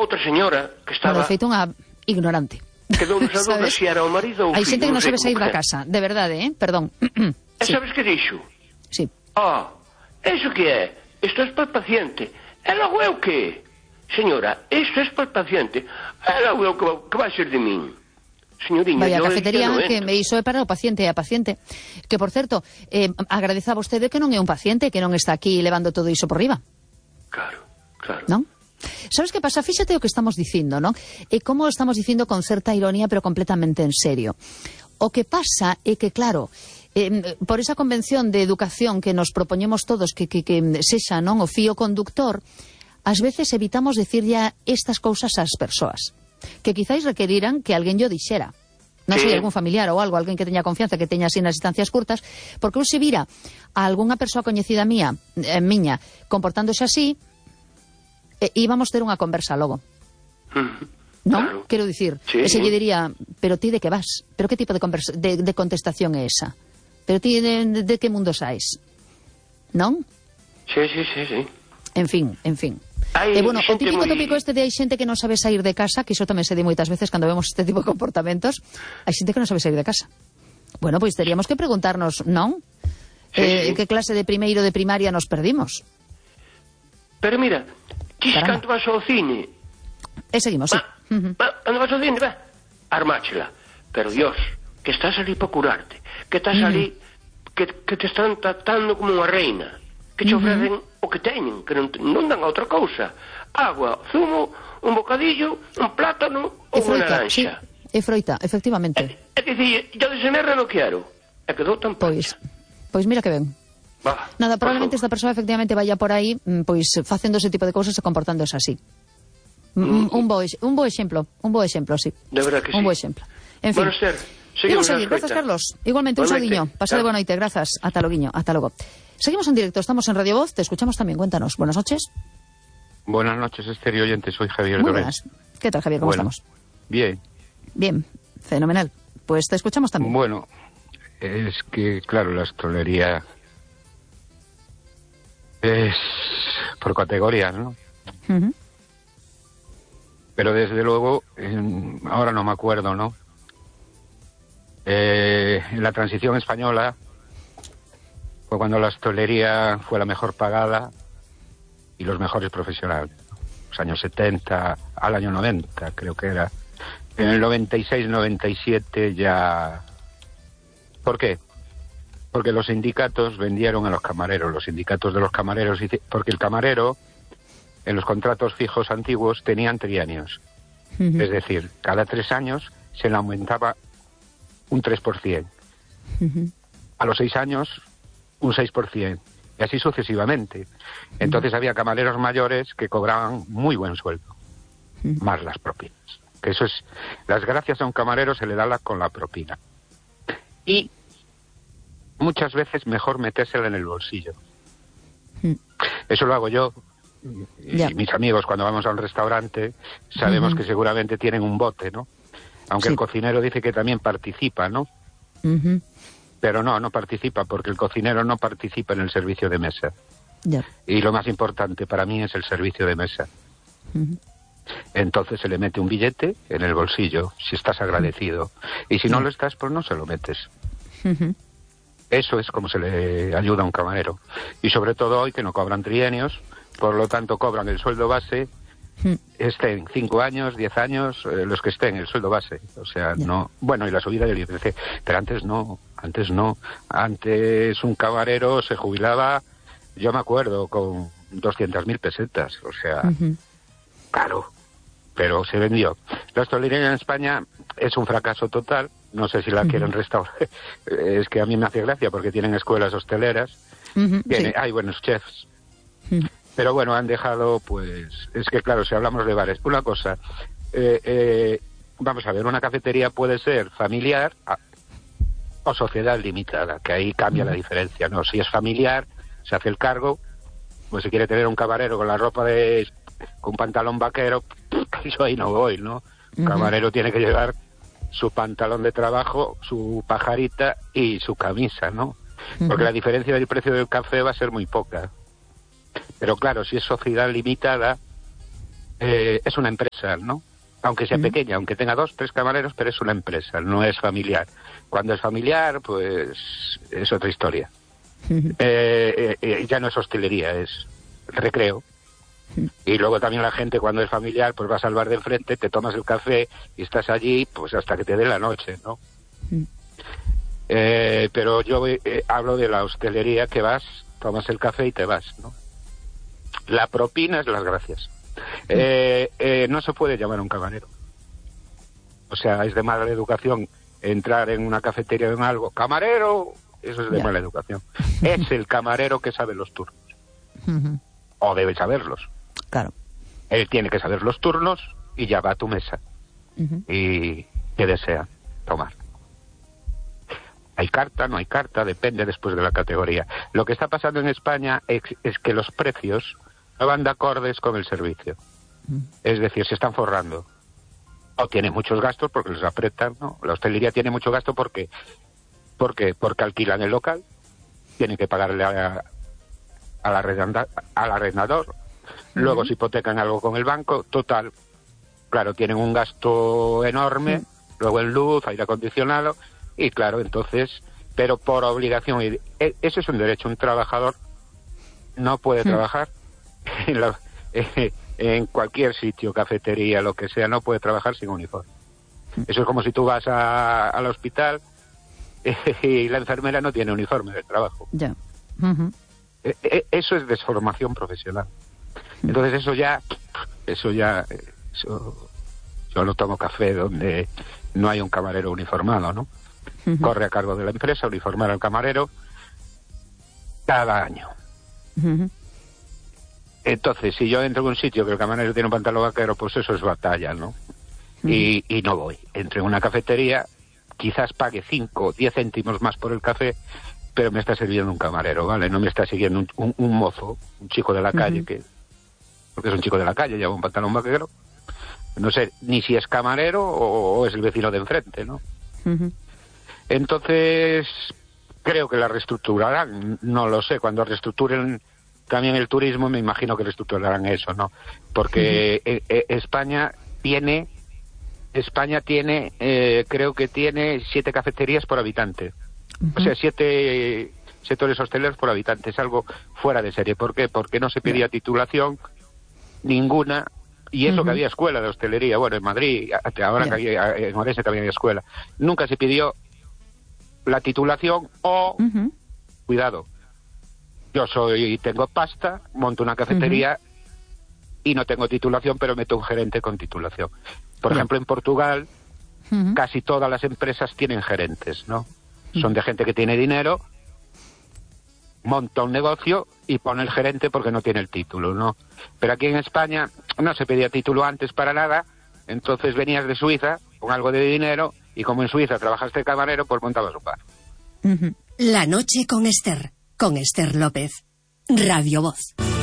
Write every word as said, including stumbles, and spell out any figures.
outra señora que estaba... Bueno, feito unha ignorante. Quedou nos a dúbida se era o marido ou o Hai filho. xente que non sei sabe sair como da que é. casa, de verdade, eh? Perdón. E Sí. sabes que dixo? Sí. Ah, eso que é? Isto é para o paciente. E logo eu que? Señora, isto é para o paciente. E logo eu que, que vai ser de min? Señoriña, Vaya yo cafetería no que me iso é para o paciente e a paciente. Que, por certo, eh, agradeza a vostede que non é un paciente, que non está aquí levando todo iso por riba. Claro, claro. Non? Sabes que pasa? Fíxate o que estamos dicindo, non? E como estamos dicindo con certa ironía, pero completamente en serio. O que pasa é que, claro, eh, por esa convención de educación que nos propoñemos todos que, que, que sexa, non, o fío conductor, ás veces evitamos decir ya estas cousas ás persoas, que quizáis requeriran que alguén yo dixera. Non Sí. sei, algún familiar ou algo, alguén que teña confianza, que teña así nas distancias curtas, porque eu se vira a algunha persoa coñecida mía, eh, miña, comportándose así, eh, íbamos ter unha conversa logo. Non? Claro. Quero dicir, Sí. e se lle diría, pero ti de que vas? Pero que tipo de, conversa, de, de contestación é esa? Pero ti de, de, de que mundo saes? Non? Sí, sí, sí, sí. En fin, en fin. Hai E, bueno, o xente típico moi- tópico este de hai xente que non sabe sair de casa, que iso tamén se di moitas veces cando vemos este tipo de comportamentos, hai xente que non sabe sair de casa. Bueno, pois teríamos que preguntarnos, non? Sí, eh, sí. Que clase de primeiro de primaria nos perdimos? Pero mira, ti Caramba. canto vas ao cine, E seguimos, sí. va, va, cando vas ao cine, va, armáchela. Pero Dios, que estás ali para curarte, que estás ali, que, que te están tratando como unha reina, que te ofrecen o que teñen, que non, te- non dan outra cousa. Agua, zumo, un bocadillo, un plátano E ou unha froita, sí. naranxa. E froita, efectivamente. É dicir, yo de semerra non quero. E quedou tan Pois, pancha. pois mira que ben. Va, Nada, por probablemente esta favor. persoa efectivamente vaya por aí, mm, pois facendo ese tipo de cousas e comportándose así. Mm, un bo ex- un bo exemplo, un bo exemplo, sí. De verdad que un sí. bo exemplo. En fin. Buenas tardes. Imos Seguimos seguir, na grazas escoita. Carlos. Igualmente un Igualmente. saudiño. Pasa de Chao. boa noite, grazas. Ata loguiño, ata logo. Seguimos en directo, estamos en Radio Voz, te escuchamos también, cuéntanos. Buenas noches. Buenas noches, estéreo oyente, soy Javier Muy Llorens. buenas. ¿Qué tal, Javier? ¿Cómo Bueno, estamos? Bien, Bien, fenomenal. Pues te escuchamos también. bueno, es que, claro, la hostelería es por categorías, ¿no? Ujú. Pero desde luego, en- ahora no me acuerdo, ¿no? Eh, en la transición española fue cuando la hostelería fue la mejor pagada y los mejores profesionales. Los años setenta al año noventa, creo que era. En el noventa y seis noventa y siete ya... ¿Por qué? Porque los sindicatos vendieron a los camareros, los sindicatos de los camareros, hice- porque el camarero en los contratos fijos antiguos tenían trienios. Ujú. Es decir, cada tres años se le aumentaba un tres por ciento. Ujú. A los seis años, un seis por ciento. Y así sucesivamente. Entonces había camareros mayores que cobraban muy buen sueldo. Más las propinas. Que eso es... Las gracias a un camarero se le da la, con la propina. Y muchas veces mejor metérsela en el bolsillo. Mm. Eso lo hago yo. Y Ya. mis amigos, cuando vamos a un restaurante, sabemos Ujú. que seguramente tienen un bote, ¿no? Aunque Sí. el cocinero dice que también participa, ¿no? Ujú. Pero no, no participa, porque el cocinero no participa en el servicio de mesa. Ya. Y lo más importante para mí es el servicio de mesa. Ujú. Entonces se le mete un billete en el bolsillo, si estás agradecido. Y si no lo estás, pues no se lo metes. Ujú. Eso es como se le ayuda a un camarero. Y sobre todo hoy que no cobran trienios, por lo tanto cobran el sueldo base, Mm. estén cinco años, diez años, eh, los que estén, el sueldo base. O sea, Ya. no... Bueno, y la subida del I P C. Pero antes no, antes no. Antes un camarero se jubilaba, yo me acuerdo, con doscientas mil pesetas. O sea, Ujú. caro. Pero se vendió. La hostelería en España es un fracaso total. No sé si la quieren restaurar. Es que a mí me hace gracia porque tienen escuelas hosteleras. Ujú. Tiene, Sí. hay buenos chefs. Ujú. Pero bueno, han dejado, pues... Es que claro, si hablamos de bares, una cosa... eh, eh, vamos a ver, una cafetería puede ser familiar a- o sociedad limitada, que ahí cambia la diferencia, ¿no? Si es familiar, se hace el cargo, pues si quiere tener un camarero con la ropa de... con pantalón vaquero, yo ahí no voy, ¿no? Un Ujú. camarero tiene que llevar su pantalón de trabajo, su pajarita y su camisa, ¿no? Porque Ujú. la diferencia del precio del café va a ser muy poca. Pero claro, si es sociedad limitada, eh, es una empresa, ¿no? Aunque sea uh-huh. pequeña, aunque tenga dos, tres camareros, pero es una empresa, no es familiar. Cuando es familiar, pues es otra historia. Uh-huh. eh, eh, ya no es hostelería, es recreo. Uh-huh. Y luego también la gente, cuando es familiar, pues vas al bar de enfrente, te tomas el café y estás allí pues hasta que te dé la noche, ¿no? Uh-huh. eh, pero yo eh, hablo de la hostelería, que vas, tomas el café y te vas, ¿no? La propina es las gracias. Eh, eh, no se puede llamar a un camarero. O sea, es de mala educación entrar en una cafetería o en algo. ¡Camarero! Eso es de yeah. mala educación. Es el camarero que sabe los turnos. Uh-huh. O debe saberlos. Claro. Él tiene que saber los turnos y ya va a tu mesa. Uh-huh. Y ¿qué desea tomar? ¿Hay carta? ¿No hay carta? Depende después de la categoría. Lo que está pasando en España es, es que los precios no van de acordes con el servicio. Mm. Es decir, se están forrando. O tienen muchos gastos porque les apretan, ¿no? La hostelería tiene mucho gasto porque, porque, porque alquilan el local, tienen que pagarle a, al, arrendador, al arrendador. Mm. Luego se hipotecan algo con el banco. Total, claro, tienen un gasto enorme, mm. luego en luz, aire acondicionado, y claro, entonces, pero por obligación, y eso es un derecho. Un trabajador no puede mm. trabajar En, la, eh, en cualquier sitio, cafetería, lo que sea, no puede trabajar sin uniforme. Eso es como si tú vas a, al hospital eh, y la enfermera no tiene uniforme de trabajo. Ya. Uh-huh. Eh, eh, eso es desformación profesional. Entonces eso ya, eso ya, eso, yo no tomo café donde no hay un camarero uniformado, ¿no? Uh-huh. Corre a cargo de la empresa uniformar al camarero cada año. Uh-huh. Entonces, si yo entro en un sitio que el camarero tiene un pantalón vaquero, pues eso es batalla, ¿no? Mm. Y, y no voy. Entro en una cafetería, quizás pague cinco, diez céntimos más por el café, pero me está sirviendo un camarero, ¿vale? No me está siguiendo un, un, un mozo, un chico de la calle, uh-huh. que porque es un chico de la calle, lleva un pantalón vaquero. No sé ni si es camarero o, o es el vecino de enfrente, ¿no? Uh-huh. Entonces, creo que la reestructurarán, no lo sé, cuando reestructuren también el turismo, me imagino que reestructurarán eso, ¿no? Porque uh-huh. eh, eh, España tiene, España tiene, eh, creo que tiene siete cafeterías por habitante. Uh-huh. O sea, siete sectores hosteleros por habitante. Es algo fuera de serie. ¿Por qué? Porque no se pedía yeah. titulación ninguna, y eso uh-huh. que había escuela de hostelería. Bueno, en Madrid, ahora yeah. que había, en Orense también había escuela. Nunca se pidió la titulación o, uh-huh. cuidado, yo soy, tengo pasta, monto una cafetería uh-huh. y no tengo titulación, pero meto un gerente con titulación. Por uh-huh. ejemplo, en Portugal, uh-huh. casi todas las empresas tienen gerentes, ¿no? Uh-huh. Son de gente que tiene dinero, monta un negocio y pone el gerente porque no tiene el título, ¿no? Pero aquí en España no se pedía título antes para nada, entonces venías de Suiza con algo de dinero y como en Suiza trabajaste de camarero, pues montabas un bar. Uh-huh. La noche con Esther. Con Esther López. Radio Voz.